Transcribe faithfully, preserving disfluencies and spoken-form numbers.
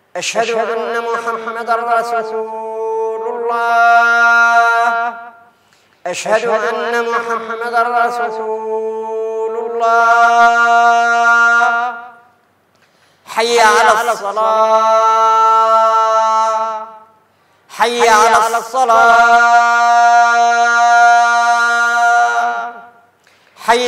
أشهد أن محمدًا رسول الله. أشهد أن محمدًا رسول الله. حي على الصلاة. حي على الصلاة.